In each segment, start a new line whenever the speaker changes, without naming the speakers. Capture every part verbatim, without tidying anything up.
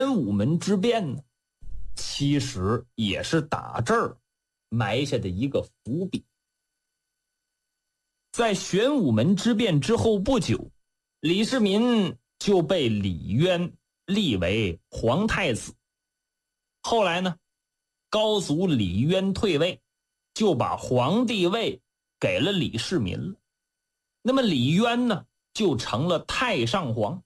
武门之变呢，其实也是打这儿埋下的一个伏笔。在玄武门之变之后不久，李世民就被李渊立为皇太子。后来呢，高祖李渊退位，就把皇帝位给了李世民了。那么李渊呢，就成了太上皇。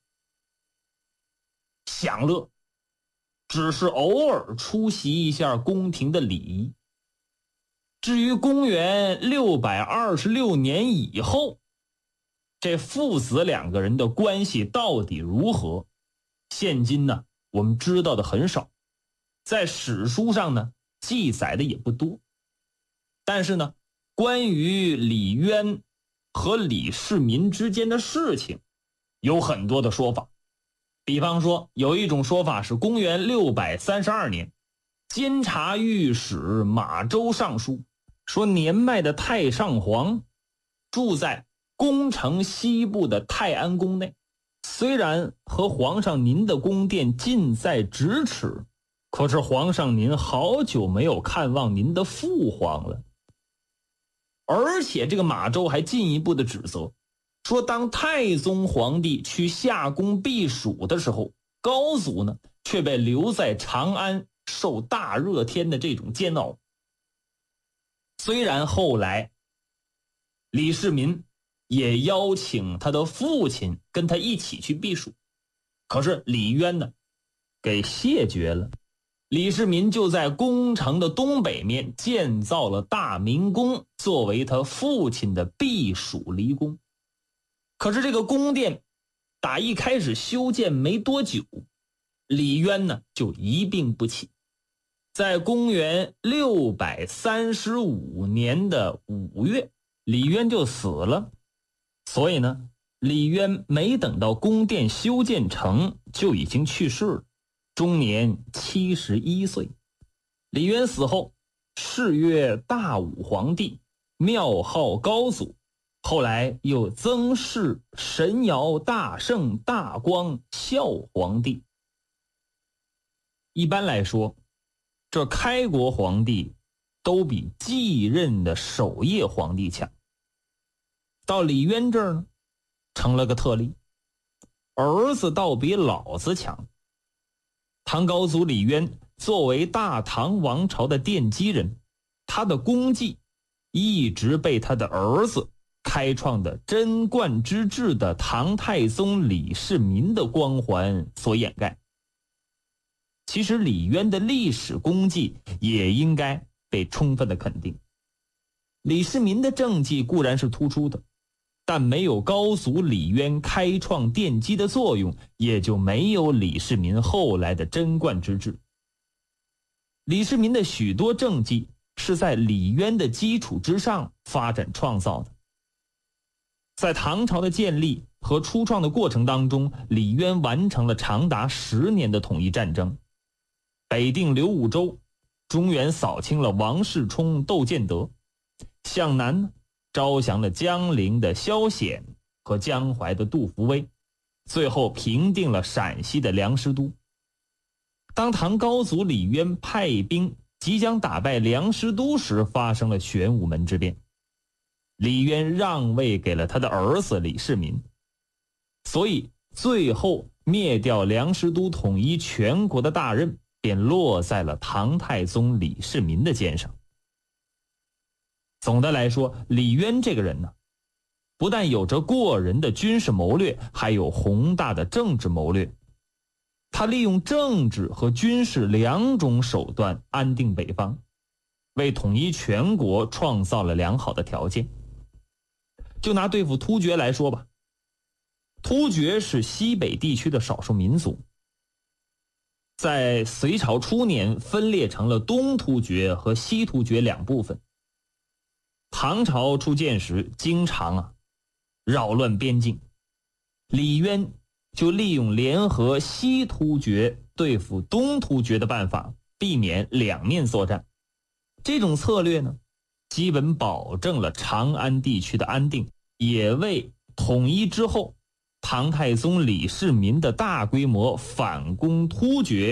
享乐只是偶尔出席一下宫廷的礼仪。至于公元六百二十六年以后，这父子两个人的关系到底如何，现今呢我们知道的很少，在史书上呢记载的也不多。但是呢，关于李渊和李世民之间的事情有很多的说法。比方说，有一种说法是公元六百三十二年，监察御史马周上书说，年迈的太上皇住在宫城西部的泰安宫内，虽然和皇上您的宫殿近在咫尺，可是皇上您好久没有看望您的父皇了。而且这个马周还进一步的指责说，当太宗皇帝去夏宫避暑的时候，高祖呢却被留在长安受大热天的这种煎熬。虽然后来李世民也邀请他的父亲跟他一起去避暑，可是李渊呢给谢绝了。李世民就在宫城的东北面建造了大明宫，作为他父亲的避暑离宫。可是这个宫殿打一开始修建没多久，李渊呢就一病不起。在公元六百三十五年的五月，李渊就死了。所以呢，李渊没等到宫殿修建成就已经去世了，终年七十一岁。李渊死后，谥曰大武皇帝，庙号高祖，后来又增谥神尧大圣大光孝皇帝。一般来说，这开国皇帝都比继任的守业皇帝强。到李渊这儿呢，成了个特例，儿子倒比老子强。唐高祖李渊作为大唐王朝的奠基人，他的功绩一直被他的儿子开创的贞观之治的唐太宗李世民的光环所掩盖。其实李渊的历史功绩也应该被充分的肯定。李世民的政绩固然是突出的，但没有高祖李渊开创奠基的作用，也就没有李世民后来的贞观之治。李世民的许多政绩是在李渊的基础之上发展创造的。在唐朝的建立和初创的过程当中，李渊完成了长达十年的统一战争，北定刘武周，中原扫清了王世充、窦建德，向南呢招降了江陵的萧显和江淮的杜伏威，最后平定了陕西的梁师都。当唐高祖李渊派兵即将打败梁师都时，发生了玄武门之变。李渊让位给了他的儿子李世民，所以最后灭掉梁师都统一全国的大任便落在了唐太宗李世民的肩上。总的来说，李渊这个人呢，不但有着过人的军事谋略，还有宏大的政治谋略。他利用政治和军事两种手段安定北方，为统一全国创造了良好的条件。就拿对付突厥来说吧，突厥是西北地区的少数民族，在隋朝初年分裂成了东突厥和西突厥两部分。唐朝初建时经常啊扰乱边境，李渊就利用联合西突厥对付东突厥的办法，避免两面作战。这种策略呢，基本保证了长安地区的安定，也为统一之后唐太宗李世民的大规模反攻突厥